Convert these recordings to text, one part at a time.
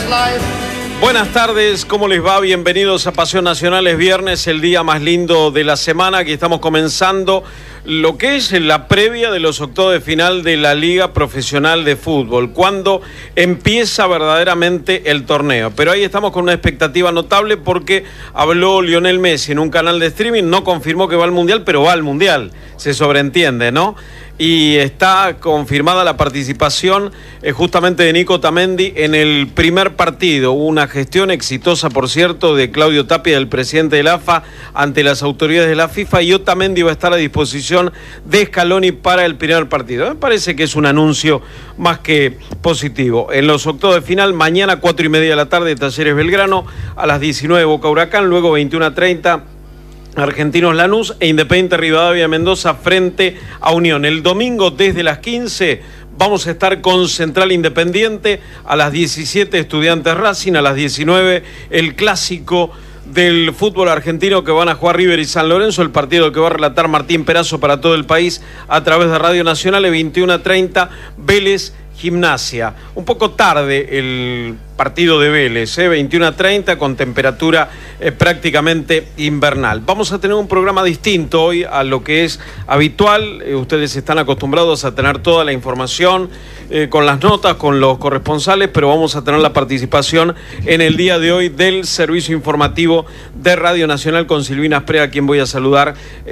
Buenas tardes, ¿cómo les va? Bienvenidos a Pasión Nacional. Es viernes, el día más lindo de la semana. Aquí estamos comenzando lo que es la previa de los octavos de final de la Liga Profesional de Fútbol, cuando empieza verdaderamente el torneo. Pero ahí estamos con una expectativa notable porque habló Lionel Messi en un canal de streaming, no confirmó que va al Mundial, pero va al Mundial, se sobreentiende, ¿no? Y está confirmada la participación justamente de Nico Otamendi en el primer partido. Una gestión exitosa, por cierto, de Claudio Tapia, el presidente de la AFA, ante las autoridades de la FIFA, y Otamendi va a estar a disposición de Scaloni para el primer partido. Me parece que es un anuncio más que positivo. En los octavos de final, mañana 4:30 de la tarde, Talleres Belgrano, a las 19 Boca Huracán, luego 21:30 Argentinos Lanús e Independiente Rivadavia Mendoza frente a Unión. El domingo desde las 15 vamos a estar con Central Independiente, a las 17 Estudiantes Racing, a las 19 el clásico del fútbol argentino que van a jugar River y San Lorenzo, el partido que va a relatar Martín Perazo para todo el país a través de Radio Nacional. 21:30 Vélez Gimnasia. Un poco tarde el partido de Vélez, 21:30 con temperatura prácticamente invernal. Vamos a tener un programa distinto hoy a lo que es habitual. Ustedes están acostumbrados a tener toda la información con las notas, con los corresponsales, pero vamos a tener la participación en el día de hoy del servicio informativo de Radio Nacional con Silvina Sprea, a quien voy a saludar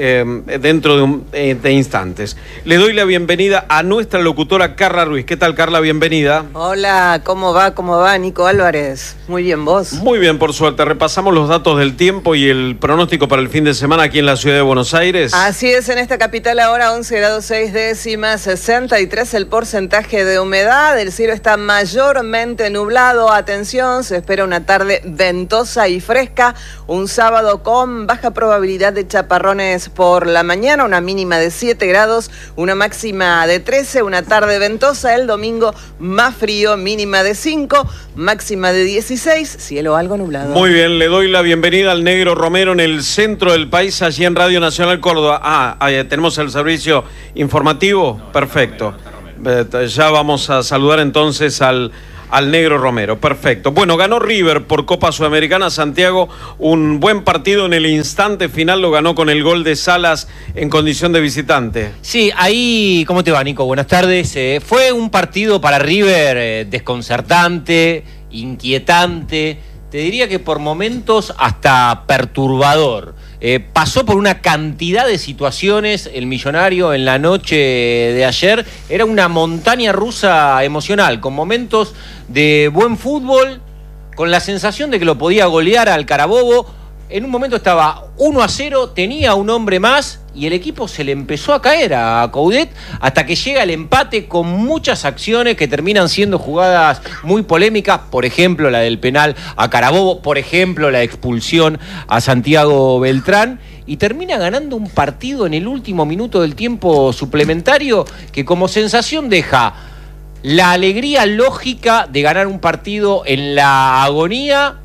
dentro de instantes. Le doy la bienvenida a nuestra locutora Carla Ruiz. ¿Qué tal, Carla? Bienvenida. Hola, ¿cómo va? ¿Cómo va, Nico Álvarez? Muy bien, ¿vos? Muy bien, por suerte. Repasamos los datos del tiempo y el pronóstico para el fin de semana aquí en la ciudad de Buenos Aires. Así es, en esta capital ahora 11 grados 6 décimas, 63 el porcentaje de humedad. El cielo está mayormente nublado. Atención, se espera una tarde ventosa y fresca. Un sábado con baja probabilidad de chaparrones por la mañana, una mínima de 7 grados, una máxima de 13, una tarde ventosa. El domingo más frío, mínima de 5, máxima de 16, cielo algo nublado. Muy bien, le doy la bienvenida al Negro Romero en el centro del país, allí en Radio Nacional Córdoba. Tenemos el servicio informativo. Perfecto. Ya vamos a saludar entonces al Negro Romero. Perfecto. Bueno, ganó River por Copa Sudamericana, Santiago. Un buen partido en el instante final, lo ganó con el gol de Salas en condición de visitante. Sí, ahí, ¿cómo te va, Nico? Buenas tardes. Fue un partido para River desconcertante, inquietante, te diría que por momentos hasta perturbador. Pasó por una cantidad de situaciones el Millonario en la noche de ayer. Era una montaña rusa emocional, con momentos de buen fútbol, con la sensación de que lo podía golear al Carabobo. En un momento estaba 1-0, tenía un hombre más y el equipo se le empezó a caer a Coudet hasta que llega el empate con muchas acciones que terminan siendo jugadas muy polémicas. Por ejemplo, la del penal a Carabobo, por ejemplo, la expulsión a Santiago Beltrán. Y termina ganando un partido en el último minuto del tiempo suplementario que como sensación deja la alegría lógica de ganar un partido en la agonía.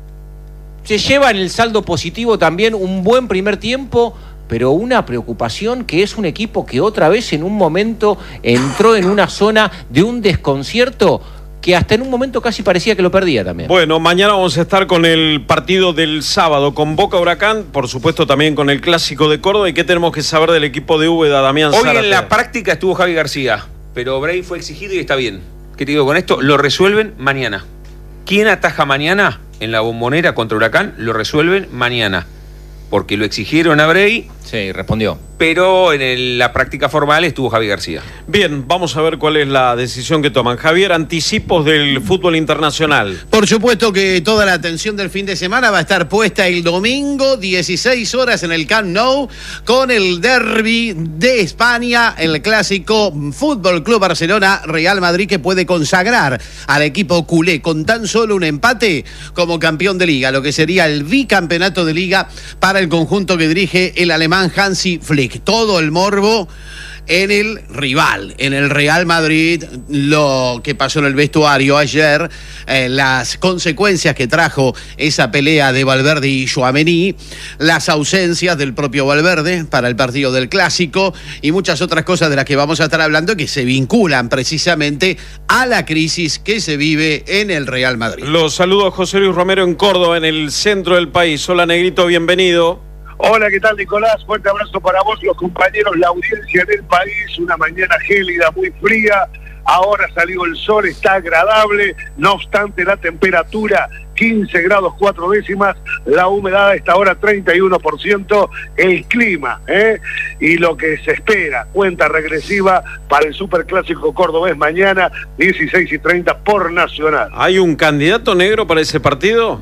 Se lleva en el saldo positivo también un buen primer tiempo, pero una preocupación que es un equipo que otra vez en un momento entró en una zona de un desconcierto que hasta en un momento casi parecía que lo perdía también. Bueno, mañana vamos a estar con el partido del sábado, con Boca Huracán, por supuesto también con el Clásico de Córdoba. ¿Y qué tenemos que saber del equipo de Úbeda, Damián Zárate? Hoy en la práctica estuvo Javi García, pero Bray fue exigido y está bien. ¿Qué te digo con esto? Lo resuelven mañana. ¿Quién ataja mañana en la Bombonera contra Huracán? Lo resuelven mañana. Porque lo exigieron a Bray. Sí, respondió. Pero en la práctica formal estuvo Javi García. Bien, vamos a ver cuál es la decisión que toman. Javier, anticipos del fútbol internacional. Por supuesto que toda la atención del fin de semana va a estar puesta el domingo, 16 horas en el Camp Nou, con el derbi de España, el clásico Fútbol Club Barcelona-Real Madrid, que puede consagrar al equipo culé con tan solo un empate como campeón de Liga, lo que sería el bicampeonato de Liga para el conjunto que dirige el alemán Hansi Flick. Todo el morbo en el rival, en el Real Madrid. Lo que pasó en el vestuario ayer, las consecuencias que trajo esa pelea de Valverde y Tchouaméni, las ausencias del propio Valverde para el partido del Clásico y muchas otras cosas de las que vamos a estar hablando que se vinculan precisamente a la crisis que se vive en el Real Madrid. Los saludos, José Luis Romero en Córdoba, en el centro del país. Hola, Negrito, bienvenido. Hola, ¿qué tal, Nicolás? Fuerte abrazo para vos, los compañeros, la audiencia en el país. Una mañana gélida, muy fría. Ahora salió el sol, está agradable. No obstante, la temperatura 15 grados 4 décimas. La humedad a esta hora 31%. El clima, y lo que se espera, cuenta regresiva para el Superclásico cordobés mañana, 16:30 por Nacional. ¿Hay un candidato negro para ese partido?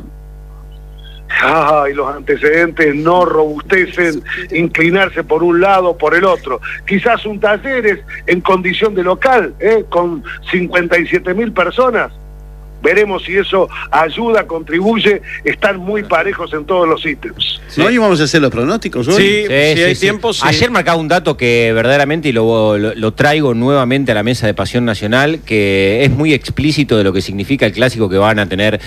Ay, los antecedentes no robustecen inclinarse por un lado o por el otro. Quizás un Talleres en condición de local, con 57.000 personas. Veremos si eso ayuda, contribuye. Están muy parejos en todos los ítems. Sí. ¿No íbamos a hacer los pronósticos hoy? Sí, si hay tiempo, sí. Ayer marcaba un dato que verdaderamente, y lo traigo nuevamente a la mesa de Pasión Nacional, que es muy explícito de lo que significa el clásico que van a tener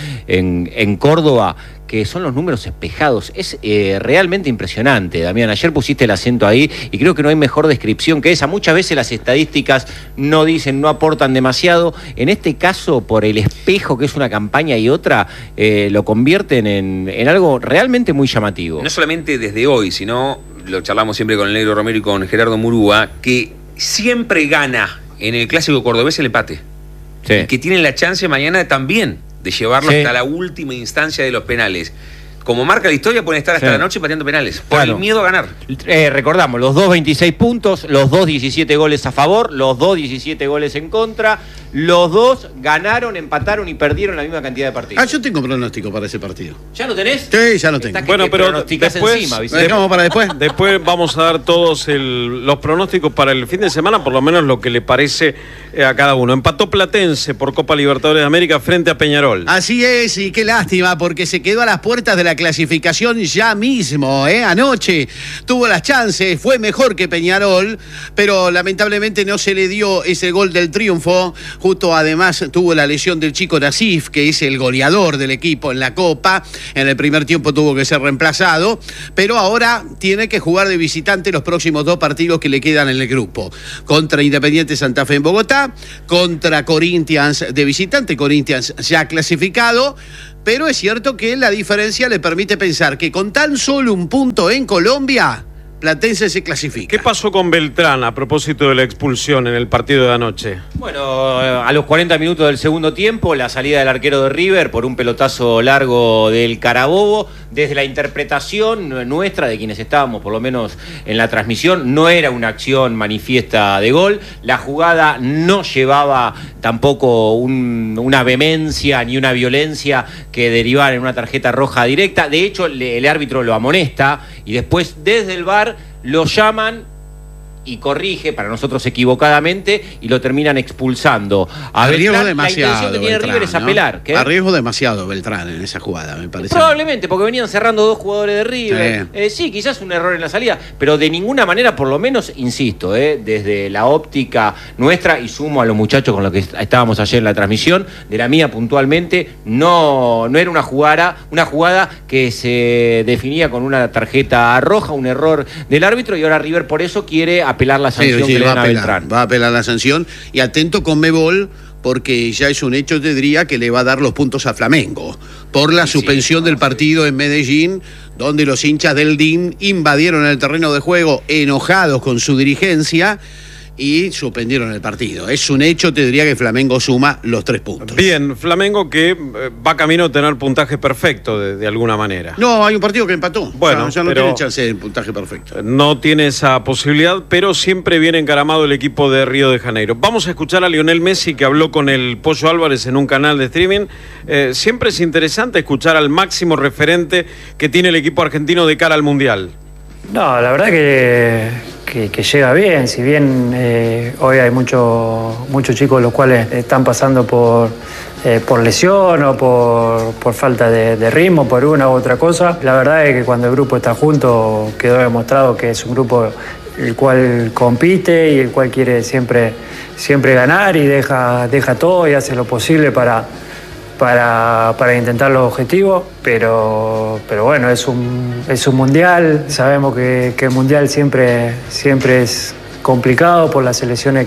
en Córdoba, que son los números espejados. Es realmente impresionante, Damián. Ayer pusiste el acento ahí y creo que no hay mejor descripción que esa. Muchas veces las estadísticas no dicen, no aportan demasiado. En este caso, por el espejo que es una campaña y otra, lo convierten en algo realmente muy llamativo. No solamente desde hoy, sino, lo charlamos siempre con el Negro Romero y con Gerardo Murúa, que siempre gana en el clásico cordobés el empate. Sí. Y que tienen la chance mañana también de llevarlo hasta la última instancia de los penales. Como marca la historia, pueden estar hasta la noche pateando penales, por el miedo a ganar. Recordamos, los dos 26 puntos, los dos 17 goles a favor, los dos 17 goles en contra, los dos ganaron, empataron y perdieron la misma cantidad de partidos. Yo tengo pronóstico para ese partido. ¿Ya lo tenés? Sí, ya lo tengo. Bueno, pero después, encima, ¿lo dejamos para después? Después vamos a dar todos los pronósticos para el fin de semana, por lo menos lo que le parece a cada uno. Empató Platense por Copa Libertadores de América frente a Peñarol. Así es, y qué lástima, porque se quedó a las puertas de la clasificación ya mismo, anoche tuvo las chances, fue mejor que Peñarol, pero lamentablemente no se le dio ese gol del triunfo. Justo además tuvo la lesión del chico Nasif, que es el goleador del equipo en la Copa. En el primer tiempo tuvo que ser reemplazado, pero ahora tiene que jugar de visitante los próximos 2 partidos que le quedan en el grupo. Contra Independiente Santa Fe en Bogotá, contra Corinthians de visitante, Corinthians ya clasificado. Pero es cierto que la diferencia le permite pensar que con tan solo un punto en Colombia, Platense se clasifica. ¿Qué pasó con Beltrán a propósito de la expulsión en el partido de anoche? Bueno, a los 40 minutos del segundo tiempo, la salida del arquero de River por un pelotazo largo del Carabobo. Desde la interpretación nuestra, de quienes estábamos por lo menos en la transmisión, no era una acción manifiesta de gol. La jugada no llevaba tampoco una vehemencia ni una violencia que derivara en una tarjeta roja directa. De hecho, el árbitro lo amonesta y después desde el VAR lo llaman y corrige, para nosotros equivocadamente, y lo terminan expulsando. Arriesgó demasiado. La intención que tiene River es apelar. ¿Qué? Arriesgó demasiado Beltrán en esa jugada, me parece. Probablemente, porque venían cerrando 2 jugadores de River. Sí, quizás un error en la salida, pero de ninguna manera, por lo menos, insisto, desde la óptica nuestra, y sumo a los muchachos con los que estábamos ayer en la transmisión, de la mía puntualmente, no era una jugada que se definía con una tarjeta roja, un error del árbitro, y ahora River por eso quiere apelar la sanción que le dan a Beltrán. Va a apelar la sanción, y atento con Mebol, porque ya es un hecho, te diría, que le va a dar los puntos a Flamengo por la suspensión del partido en Medellín, donde los hinchas del DIN invadieron el terreno de juego enojados con su dirigencia y suspendieron el partido. Es un hecho, te diría, que Flamengo suma los 3 puntos. Bien, Flamengo que va camino a tener puntaje perfecto de alguna manera. No, hay un partido que empató. Bueno, ya no tiene chance de puntaje perfecto. No tiene esa posibilidad, pero siempre viene encaramado el equipo de Río de Janeiro. Vamos a escuchar a Lionel Messi, que habló con el Pollo Álvarez en un canal de streaming. Siempre es interesante escuchar al máximo referente que tiene el equipo argentino de cara al Mundial. No, la verdad que llega bien, si bien hoy hay muchos chicos los cuales están pasando por lesión o por falta de ritmo, por una u otra cosa. La verdad es que cuando el grupo está junto quedó demostrado que es un grupo el cual compite y el cual quiere siempre ganar y deja todo y hace lo posible para intentar los objetivos, pero bueno, es un mundial. Sabemos que el mundial siempre es complicado por las selecciones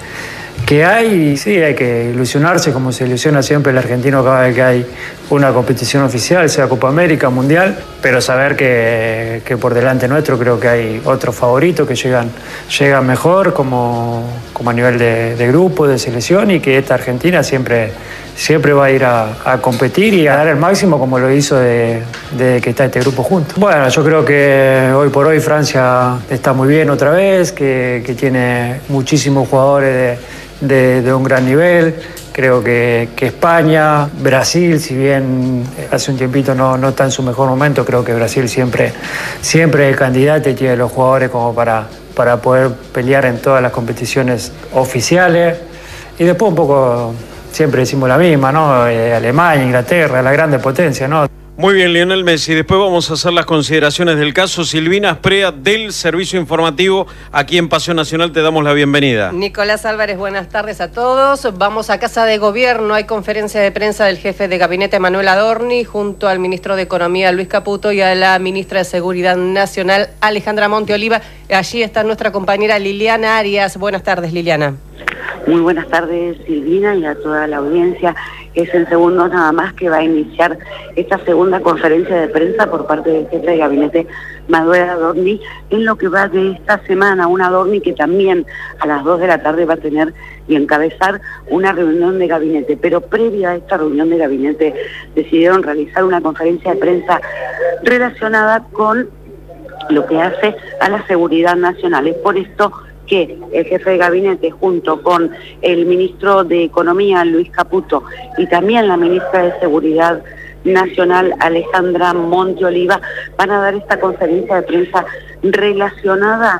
que hay, y sí, hay que ilusionarse como se ilusiona siempre el argentino cada vez que hay una competición oficial, sea Copa América, Mundial, pero saber que por delante nuestro creo que hay otros favoritos que llegan mejor como a nivel de grupo, de selección, y que esta Argentina siempre va a ir a competir y a dar el máximo como lo hizo desde que está este grupo junto. Bueno, yo creo que hoy por hoy Francia está muy bien otra vez, que tiene muchísimos jugadores de un gran nivel. Creo que España, Brasil, si bien hace un tiempito no está en su mejor momento, creo que Brasil siempre es candidato y tiene los jugadores como para poder pelear en todas las competiciones oficiales. Y después un poco, siempre decimos la misma, ¿no? Alemania, Inglaterra, la grande potencia, ¿no? Muy bien, Lionel Messi. Después vamos a hacer las consideraciones del caso. Silvina Asprea, del Servicio Informativo, aquí en Pasión Nacional, te damos la bienvenida. Nicolás Álvarez, buenas tardes a todos. Vamos a Casa de Gobierno. Hay conferencia de prensa del jefe de gabinete, Manuel Adorni, junto al ministro de Economía, Luis Caputo, y a la ministra de Seguridad Nacional, Alejandra Montioliva. Allí está nuestra compañera Liliana Arias. Buenas tardes, Liliana. Muy buenas tardes, Silvina, y a toda la audiencia. Es el segundo nada más que va a iniciar esta segunda conferencia de prensa por parte del jefe de gabinete, Manuel Adorni, en lo que va de esta semana. Un Adorni que también a las 2 de la tarde va a tener y encabezar una reunión de gabinete. Pero previa a esta reunión de gabinete decidieron realizar una conferencia de prensa relacionada con lo que hace a la seguridad nacional. Es por esto que el jefe de gabinete, junto con el ministro de Economía, Luis Caputo, y también la ministra de Seguridad Nacional, Alejandra Montioliva, van a dar esta conferencia de prensa relacionada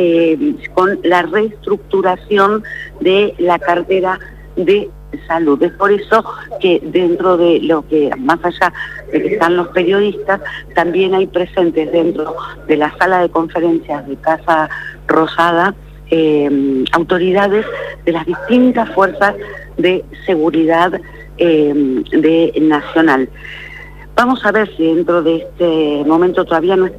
con la reestructuración de la cartera de salud. Es por eso que dentro de lo que, más allá de que están los periodistas, también hay presentes dentro de la sala de conferencias de Casa Rosada autoridades de las distintas fuerzas de seguridad nacional. Vamos a ver si dentro de este momento todavía no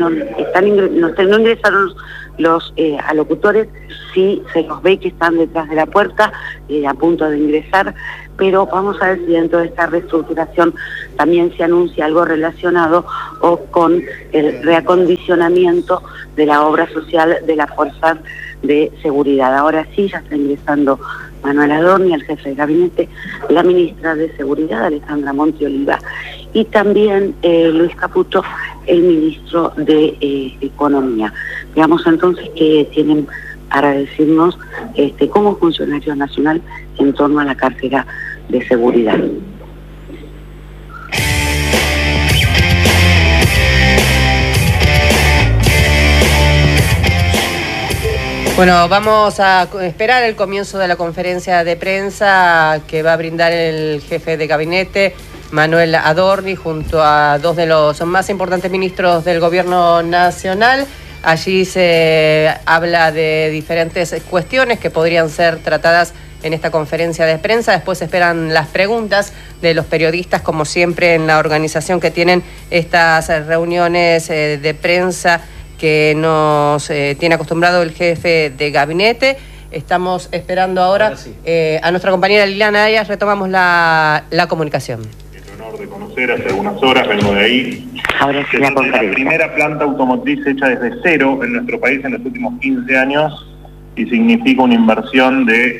ingresaron los alocutores, si se los ve que están detrás de la puerta, a punto de ingresar, pero vamos a ver si dentro de esta reestructuración también se anuncia algo relacionado o con el reacondicionamiento de la obra social de las fuerzas de seguridad. Ahora sí, ya está ingresando Manuel Adorni, el jefe de gabinete, la ministra de Seguridad, Alejandra Montioliva, y también Luis Caputo, el ministro de Economía. Veamos entonces qué tienen para decirnos como funcionario nacional en torno a la cartera de seguridad. Bueno, vamos a esperar el comienzo de la conferencia de prensa que va a brindar el jefe de gabinete, Manuel Adorni, junto a dos de los más importantes ministros del gobierno nacional. Allí se habla de diferentes cuestiones que podrían ser tratadas en esta conferencia de prensa. Después esperan las preguntas de los periodistas, como siempre en la organización que tienen estas reuniones de prensa que nos tiene acostumbrado el jefe de gabinete. Estamos esperando ahora a nuestra compañera Liliana Arias. Retomamos la comunicación. El honor de conocer hace algunas horas, vengo de ahí. Ahora sí, la primera planta automotriz hecha desde cero en nuestro país en los últimos 15 años y significó una inversión de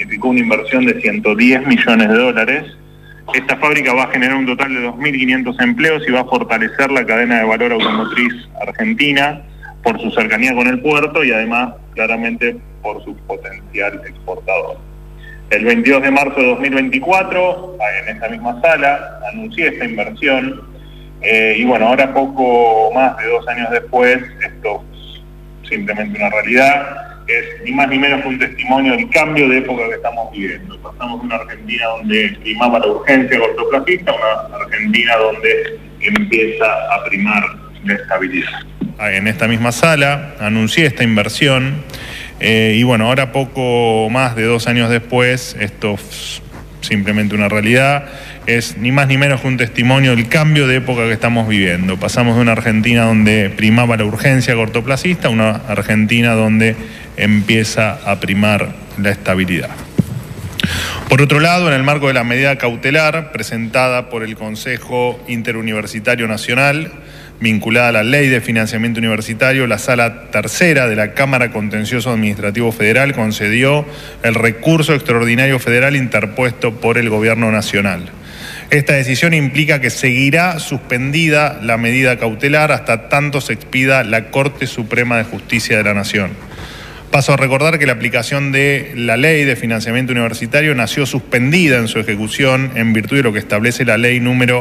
110 millones de dólares. Esta fábrica va a generar un total de 2.500 empleos y va a fortalecer la cadena de valor automotriz argentina por su cercanía con el puerto y además claramente por su potencial exportador. El 22 de marzo de 2024, en esta misma sala, anuncié esta inversión y bueno, ahora poco más de 2 años después, esto es simplemente una realidad. Es ni más ni menos que un testimonio del cambio de época que estamos viviendo. Pasamos de una Argentina donde primaba la urgencia cortoplacista a una Argentina donde empieza a primar la estabilidad. en esta misma sala, anuncié esta inversión y bueno, ahora poco más de 2 años después, esto es simplemente una realidad, es ni más ni menos que un testimonio del cambio de época que estamos viviendo. Pasamos de una Argentina donde primaba la urgencia cortoplacista a una Argentina donde empieza a primar la estabilidad. Por otro lado, en el marco de la medida cautelar presentada por el Consejo Interuniversitario Nacional, vinculada a la Ley de Financiamiento Universitario, la Sala Tercera de la Cámara Contencioso Administrativo Federal concedió el recurso extraordinario federal interpuesto por el Gobierno Nacional. Esta decisión implica que seguirá suspendida la medida cautelar hasta tanto se expida la Corte Suprema de Justicia de la Nación. Paso a recordar que la aplicación de la Ley de Financiamiento Universitario nació suspendida en su ejecución en virtud de lo que establece la Ley número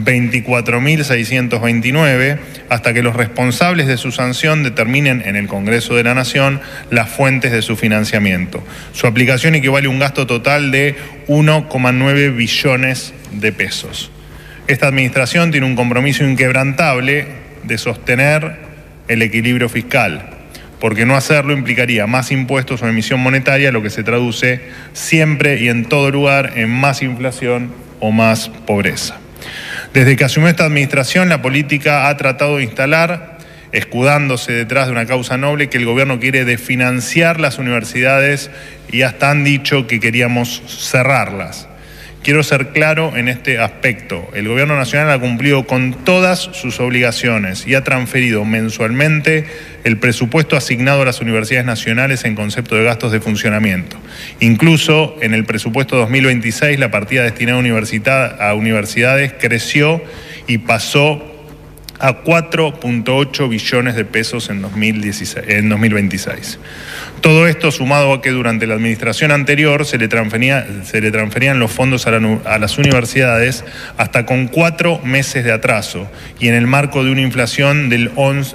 24.629, hasta que los responsables de su sanción determinen en el Congreso de la Nación las fuentes de su financiamiento. Su aplicación equivale a un gasto total de 1,9 billones de pesos. Esta administración tiene un compromiso inquebrantable de sostener el equilibrio fiscal, porque no hacerlo implicaría más impuestos o emisión monetaria, lo que se traduce siempre y en todo lugar en más inflación o más pobreza. Desde que asumió esta administración, la política ha tratado de instalar, escudándose detrás de una causa noble, que el gobierno quiere desfinanciar las universidades y hasta han dicho que queríamos cerrarlas. Quiero ser claro en este aspecto. El Gobierno Nacional ha cumplido con todas sus obligaciones y ha transferido mensualmente el presupuesto asignado a las universidades nacionales en concepto de gastos de funcionamiento. Incluso en el presupuesto 2026 la partida destinada a universidades creció y pasó a 4,8 billones de pesos en 2026. Todo esto sumado a que durante la administración anterior se le transferían los fondos a las universidades hasta con 4 meses de atraso y en el marco de una inflación del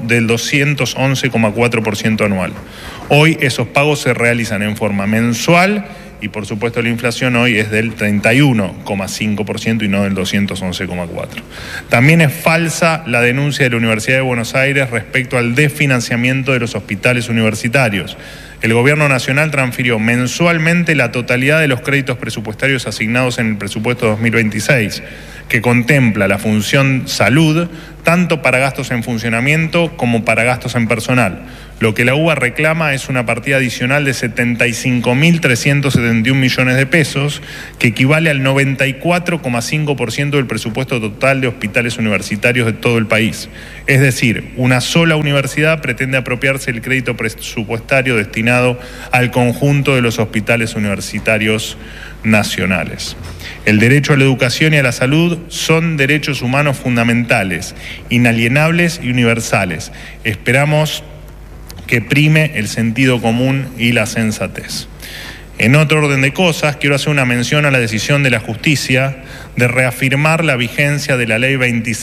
211,4% anual. Hoy esos pagos se realizan en forma mensual y por supuesto la inflación hoy es del 31,5% y no del 211,4%. También es falsa la denuncia de la Universidad de Buenos Aires respecto al desfinanciamiento de los hospitales universitarios. El Gobierno Nacional transfirió mensualmente la totalidad de los créditos presupuestarios asignados en el presupuesto 2026, que contempla la función salud, tanto para gastos en funcionamiento como para gastos en personal. Lo que la UBA reclama es una partida adicional de 75.371 millones de pesos, que equivale al 94,5% del presupuesto total de hospitales universitarios de todo el país. Es decir, una sola universidad pretende apropiarse el crédito presupuestario destinado al conjunto de los hospitales universitarios nacionales. El derecho a la educación y a la salud son derechos humanos fundamentales, inalienables y universales. Esperamos que prime el sentido común y la sensatez. En otro orden de cosas, quiero hacer una mención a la decisión de la justicia de reafirmar la vigencia de la ley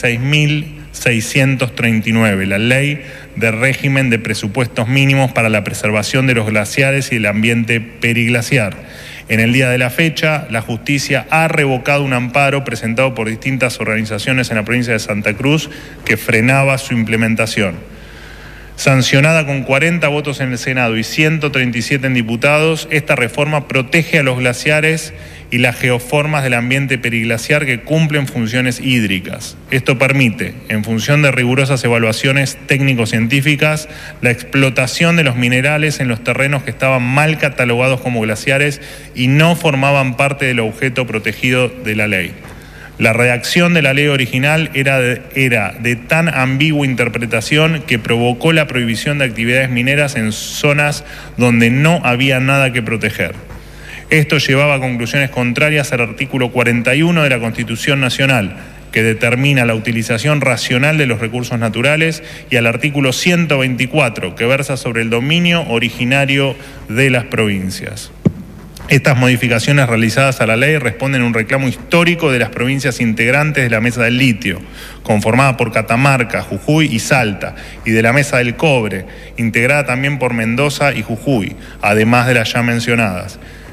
26.639, la ley de régimen de presupuestos mínimos para la preservación de los glaciares y el ambiente periglaciar. En el día de la fecha, la justicia ha revocado un amparo presentado por distintas organizaciones en la provincia de Santa Cruz que frenaba su implementación. Sancionada con 40 votos en el Senado y 137 en diputados, esta reforma protege a los glaciares y las geoformas del ambiente periglaciar que cumplen funciones hídricas. Esto permite, en función de rigurosas evaluaciones técnico-científicas, la explotación de los minerales en los terrenos que estaban mal catalogados como glaciares y no formaban parte del objeto protegido de la ley. La redacción de la ley original era de tan ambigua interpretación que provocó la prohibición de actividades mineras en zonas donde no había nada que proteger. Esto llevaba a conclusiones contrarias al artículo 41 de la Constitución Nacional, que determina la utilización racional de los recursos naturales, y al artículo 124, que versa sobre el dominio originario de las provincias. Estas modificaciones realizadas a la ley responden a un reclamo histórico de las provincias integrantes de la Mesa del Litio, conformada por Catamarca, Jujuy y Salta, y de la Mesa del Cobre, integrada también por Mendoza y Jujuy, además de las ya mencionadas.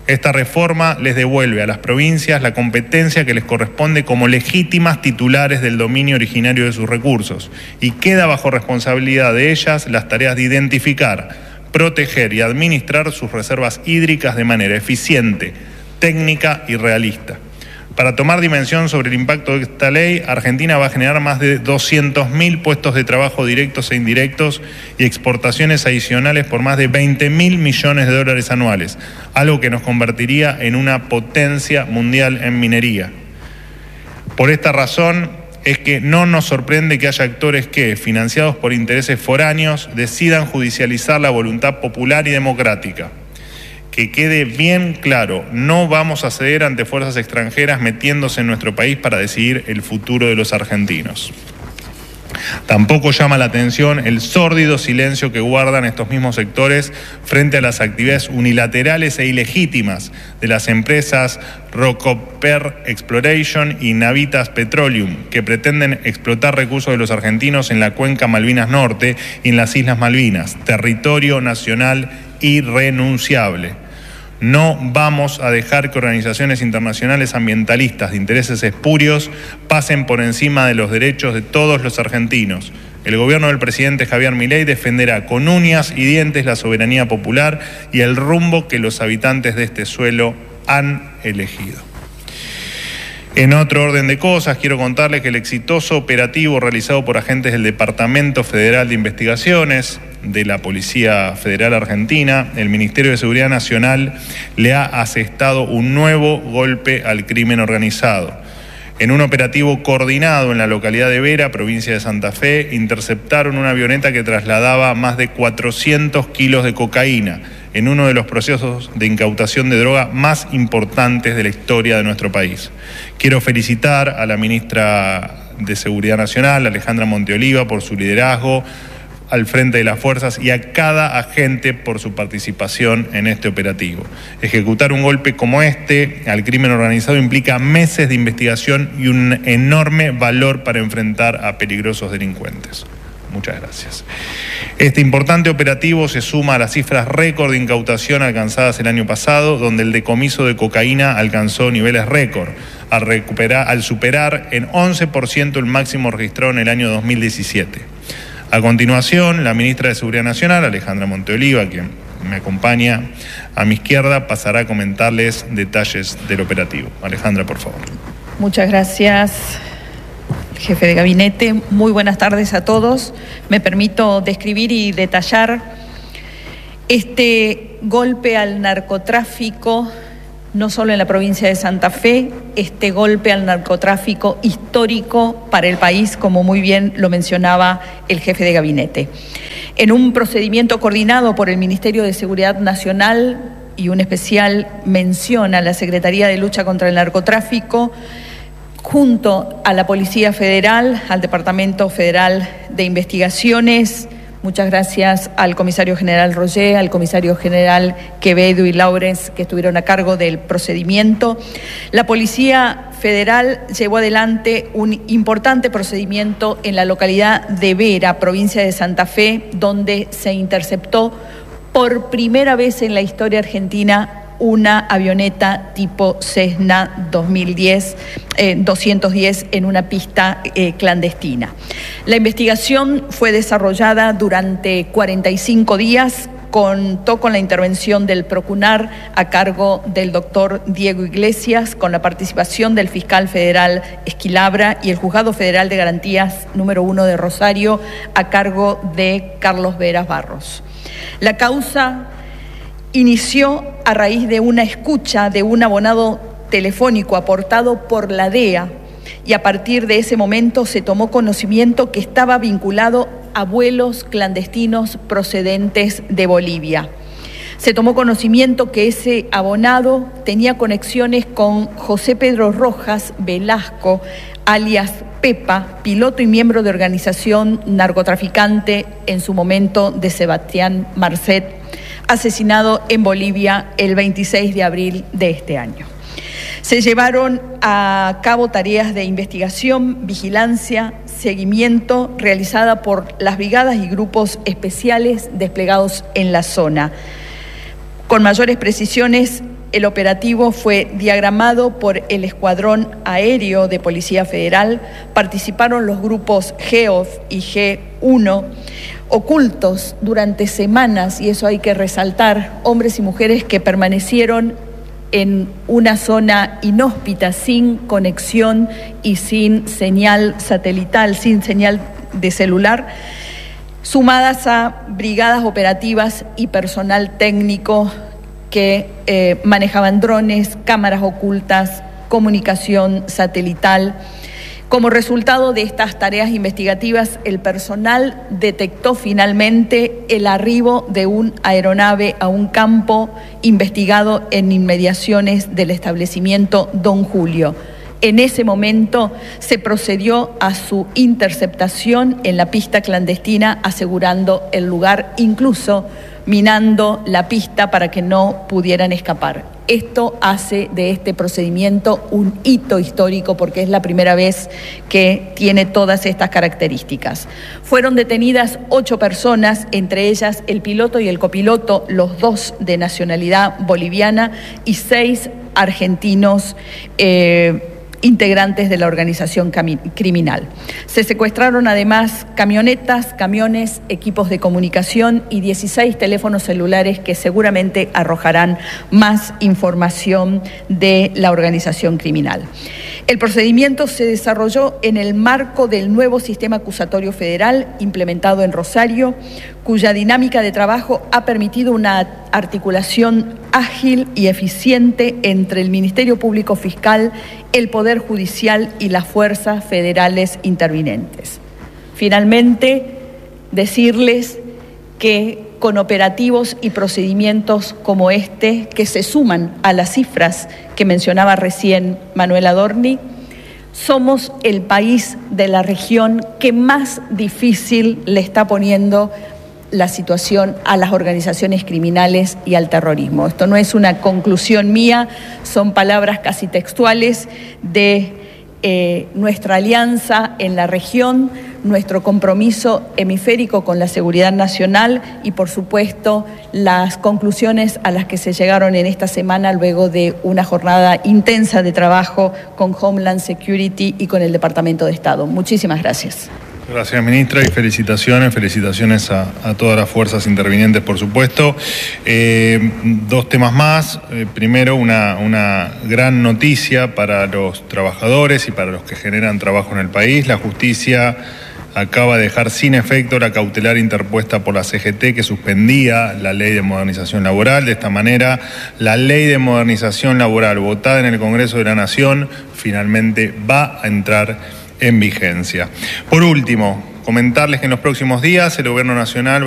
Esta reforma les devuelve a las provincias la competencia que les corresponde como legítimas titulares del dominio originario de sus recursos y queda bajo responsabilidad de ellas las tareas de identificar, proteger y administrar sus reservas hídricas de manera eficiente, técnica y realista. Para tomar dimensión sobre el impacto de esta ley, Argentina va a generar más de 200.000 puestos de trabajo directos e indirectos y exportaciones adicionales por más de 20.000 millones de dólares anuales, algo que nos convertiría en una potencia mundial en minería. Por esta razón es que no nos sorprende que haya actores que, financiados por intereses foráneos, decidan judicializar la voluntad popular y democrática. Que quede bien claro, no vamos a ceder ante fuerzas extranjeras metiéndose en nuestro país para decidir el futuro de los argentinos. Tampoco llama la atención el sórdido silencio que guardan estos mismos sectores frente a las actividades unilaterales e ilegítimas de las empresas Rocoper Exploration y Navitas Petroleum, que pretenden explotar recursos de los argentinos en la cuenca Malvinas Norte y en las Islas Malvinas, territorio nacional irrenunciable. No vamos a dejar que organizaciones internacionales ambientalistas de intereses espurios pasen por encima de los derechos de todos los argentinos. El gobierno del presidente Javier Milei defenderá con uñas y dientes la soberanía popular y el rumbo que los habitantes de este suelo han elegido. En otro orden de cosas, quiero contarles que el exitoso operativo realizado por agentes del Departamento Federal de Investigaciones, de la Policía Federal Argentina, el Ministerio de Seguridad Nacional le ha asestado un nuevo golpe al crimen organizado. En un operativo coordinado en la localidad de Vera, provincia de Santa Fe, interceptaron una avioneta que trasladaba más de 400 kilos de cocaína en uno de los procesos de incautación de droga más importantes de la historia de nuestro país. Quiero felicitar a la ministra de Seguridad Nacional, Alejandra Monteoliva, por su liderazgo al frente de las fuerzas y a cada agente por su participación en este operativo. Ejecutar un golpe como este al crimen organizado implica meses de investigación y un enorme valor para enfrentar a peligrosos delincuentes. Muchas gracias. Este importante operativo se suma a las cifras récord de incautación alcanzadas el año pasado, donde el decomiso de cocaína alcanzó niveles récord, al superar en 11% el máximo registrado en el año 2017. A continuación, la ministra de Seguridad Nacional, Alejandra Monteoliva, quien me acompaña a mi izquierda, pasará a comentarles detalles del operativo. Alejandra, por favor. Muchas gracias, jefe de gabinete. Muy buenas tardes a todos. Me permito describir y detallar este golpe al narcotráfico, no solo en la provincia de Santa Fe, este golpe al narcotráfico histórico para el país, como muy bien lo mencionaba el jefe de gabinete. En un procedimiento coordinado por el Ministerio de Seguridad Nacional y una especial mención a la Secretaría de Lucha contra el Narcotráfico, junto a la Policía Federal, al Departamento Federal de Investigaciones. Muchas gracias al comisario general Roger, al comisario general Quevedo y Laurens, que estuvieron a cargo del procedimiento. La Policía Federal llevó adelante un importante procedimiento en la localidad de Vera, provincia de Santa Fe, donde se interceptó por primera vez en la historia argentina una avioneta tipo Cessna 210 en una pista clandestina. La investigación fue desarrollada durante 45 días, contó con la intervención del Procunar a cargo del doctor Diego Iglesias, con la participación del fiscal federal Esquilabra y el Juzgado Federal de Garantías número 1 de Rosario a cargo de Carlos Veras Barros. La causa inició a raíz de una escucha de un abonado telefónico aportado por la DEA y a partir de ese momento se tomó conocimiento que estaba vinculado a vuelos clandestinos procedentes de Bolivia. Se tomó conocimiento que ese abonado tenía conexiones con José Pedro Rojas Velasco, alias Pepa, piloto y miembro de organización narcotraficante en su momento de Sebastián Marcet, asesinado en Bolivia el 26 de abril de este año. Se llevaron a cabo tareas de investigación, vigilancia, seguimiento realizada por las brigadas y grupos especiales desplegados en la zona. Con mayores precisiones El operativo fue diagramado por el Escuadrón Aéreo de Policía Federal. Participaron los grupos GEOF y G1, ocultos durante semanas, y eso hay que resaltar, hombres y mujeres que permanecieron en una zona inhóspita, sin conexión y sin señal satelital, sin señal de celular, sumadas a brigadas operativas y personal técnico que manejaban drones, cámaras ocultas, comunicación satelital. Como resultado de estas tareas investigativas, el personal detectó finalmente el arribo de una aeronave a un campo investigado en inmediaciones del establecimiento Don Julio. En ese momento se procedió a su interceptación en la pista clandestina, asegurando el lugar, incluso minando la pista para que no pudieran escapar. Esto hace de este procedimiento un hito histórico porque es la primera vez que tiene todas estas características. Fueron detenidas 8 personas, entre ellas el piloto y el copiloto, los 2 de nacionalidad boliviana, y 6 argentinos integrantes de la organización criminal. Se secuestraron además camionetas, camiones, equipos de comunicación y 16 teléfonos celulares que seguramente arrojarán más información de la organización criminal. El procedimiento se desarrolló en el marco del nuevo sistema acusatorio federal implementado en Rosario, cuya dinámica de trabajo ha permitido una articulación ágil y eficiente entre el Ministerio Público Fiscal, el Poder Judicial y las fuerzas federales intervinientes. Finalmente, decirles que con operativos y procedimientos como este, que se suman a las cifras que mencionaba recién Manuel Adorni, somos el país de la región que más difícil le está poniendo la situación a las organizaciones criminales y al terrorismo. Esto no es una conclusión mía, son palabras casi textuales de nuestra alianza en la región, nuestro compromiso hemisférico con la seguridad nacional y, por supuesto, las conclusiones a las que se llegaron en esta semana luego de una jornada intensa de trabajo con Homeland Security y con el Departamento de Estado. Muchísimas gracias. Gracias, ministra, y felicitaciones a todas las fuerzas intervinientes, por supuesto. 2 temas más. Primero, una gran noticia para los trabajadores y para los que generan trabajo en el país. La justicia acaba de dejar sin efecto la cautelar interpuesta por la CGT que suspendía la Ley de Modernización Laboral. De esta manera, la Ley de Modernización Laboral votada en el Congreso de la Nación finalmente va a entrar en vigencia. Por último, comentarles que en los próximos días el Gobierno Nacional